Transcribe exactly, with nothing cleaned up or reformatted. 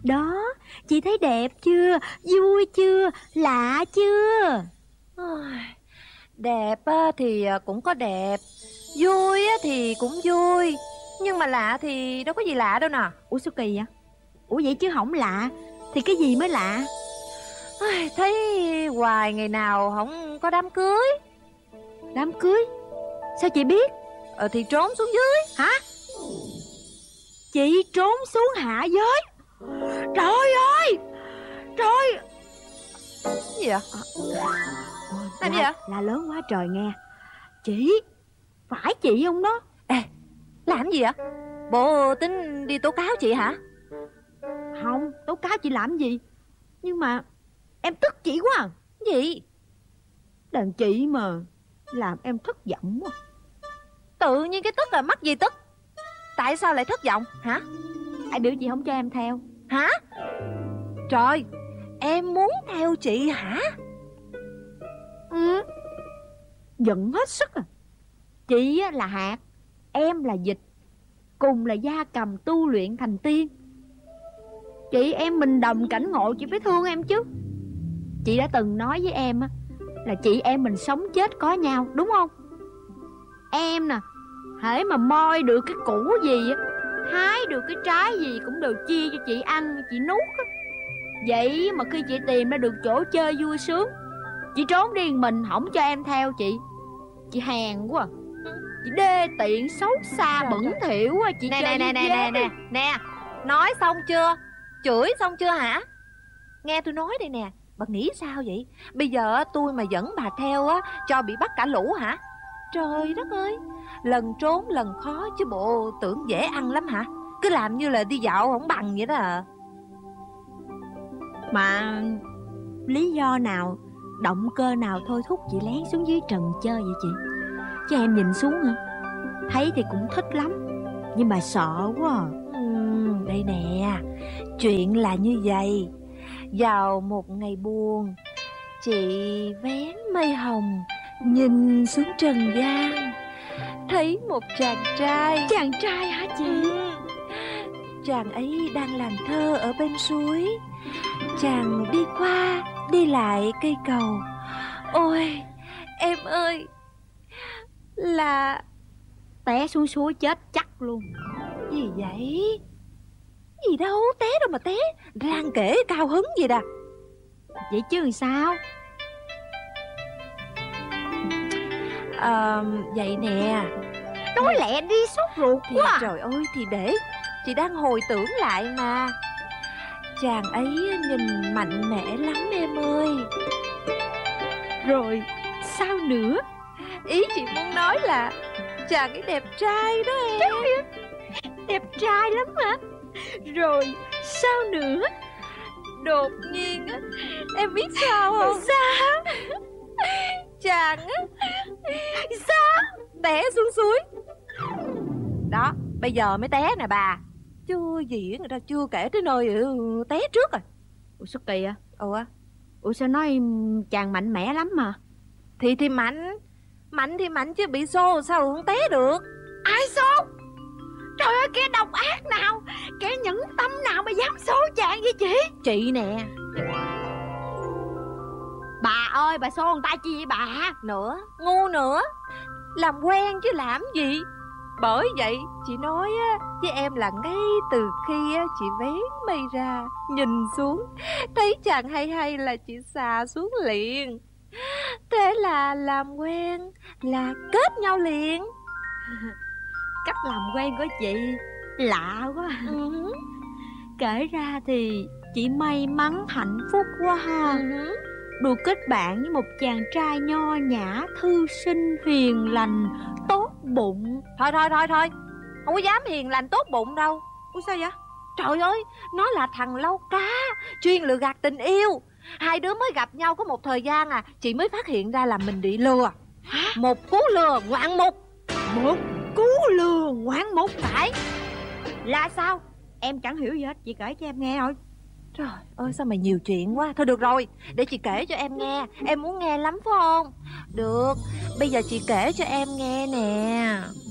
Đó, chị thấy đẹp chưa? Vui chưa? Lạ chưa? Đẹp thì cũng có đẹp, vui thì cũng vui, nhưng mà lạ thì đâu có gì lạ đâu nè. Ủa sao kỳ vậy? Ủa vậy chứ không lạ thì cái gì mới lạ? Thấy hoài ngày nào không có đám cưới. Đám cưới? Sao chị biết? Ờ thì trốn xuống dưới. Hả? Chị trốn xuống hạ giới? Trời ơi! Trời! Cái gì vậy? Làm gì vậy? Là lớn quá trời nghe. Chị, phải chị không đó? Ê, làm gì vậy? Bộ tính đi tố cáo chị hả? Không, tố cáo chị làm gì? Nhưng mà em tức chị quá à. Gì? Đàn chị mà làm em thất vọng quá. Tự nhiên cái tức là mắc gì tức? Tại sao lại thất vọng hả? Ai biểu chị không cho em theo? Hả? Trời, em muốn theo chị hả? Ừ. Giận hết sức à. Chị là hạt, em là vịt, cùng là gia cầm tu luyện thành tiên. Chị em mình đồng cảnh ngộ, chị phải thương em chứ. Chị đã từng nói với em á là chị em mình sống chết có nhau, đúng không? Em nè, hễ mà moi được cái củ gì á, hái được cái trái gì cũng đều chia cho chị ăn, chị nuốt á. Vậy mà khi chị tìm ra được chỗ chơi vui sướng, chị trốn đi mình, không cho em theo chị. Chị hèn quá à. Chị đê tiện, xấu xa, Trời bẩn trời. thỉu quá. Chị Nè chơi nè nè như nè dế nè nè nè, nói xong chưa? Chửi xong chưa hả? Nghe tôi nói đây nè, bà nghĩ sao vậy? Bây giờ tôi mà dẫn bà theo á, cho bị bắt cả lũ hả? Trời đất ơi, lần trốn lần khó chứ bộ tưởng dễ ăn lắm hả? Cứ làm như là đi dạo không bằng vậy đó à. Mà lý do nào, động cơ nào thôi thúc chị lén xuống dưới trần chơi vậy chị? Chứ em nhìn xuống hả, thấy thì cũng thích lắm, nhưng mà sợ quá à. Ừm, đây nè, chuyện là như vậy. Vào một ngày buồn, chị vén mây hồng, nhìn xuống trần gian, thấy một chàng trai. Chàng trai hả chị? Ừ. Chàng ấy đang làm thơ ở bên suối. Chàng đi qua đi lại cây cầu. Ôi em ơi, là Té xuống suối chết chắc luôn. gì vậy? Gì đâu, té đâu mà té, rang kể cao hứng gì đà. Vậy chứ làm sao? À, vậy nè. Nói lẹ đi, sốt ruột Thì quá à. trời ơi, thì để chị đang hồi tưởng lại mà. Chàng ấy nhìn mạnh mẽ lắm em ơi. Rồi sao nữa? Ý chị muốn nói là chàng ấy đẹp trai đó em. Đẹp trai lắm hả? Rồi sao nữa? Đột nhiên á, em biết sao không? Sao? Chàng á, Sao? té xuống suối. Đó, bây giờ mới té nè bà. Chưa gì người ta chưa kể tới nơi ừ, té trước rồi. Ủa sao kỳ à? Ủa? Ủa sao nói chàng mạnh mẽ lắm mà? Thì thì mạnh. Mạnh thì mạnh chứ bị xô sao không té được. Ai xô? Trời ơi, kẻ độc ác nào, kẻ nhẫn tâm nào mà dám xô chàng vậy chị? Chị nè. Bà ơi, bà xô người ta chi vậy bà? Nữa, ngu nữa. Làm quen chứ làm gì. Bởi vậy chị nói á với em là ngay từ khi á chị vén mây ra, nhìn xuống thấy chàng hay hay là chị xà xuống liền. Thế là làm quen là kết nhau liền. Cách làm quen của chị lạ quá. Ừ. Kể ra thì chị may mắn hạnh phúc quá ha. Ừ. Được kết bạn với một chàng trai nho nhã, thư sinh, hiền lành, tốt bụng. Thôi thôi thôi thôi, không có dám hiền lành tốt bụng đâu. Ủa sao vậy? Trời ơi, nó là thằng lau cá, chuyên lừa gạt tình yêu. Hai đứa mới gặp nhau có một thời gian à, chị mới phát hiện ra là mình bị lừa. Hả? Một cú lừa ngoạn mục. Một cú lừa ngoạn mục? Phải. Là sao? Em chẳng hiểu gì hết, chị kể cho em nghe thôi. Trời ơi, sao mày nhiều chuyện quá. Thôi được rồi, để chị kể cho em nghe. Em muốn nghe lắm phải không? Được, bây giờ chị kể cho em nghe nè.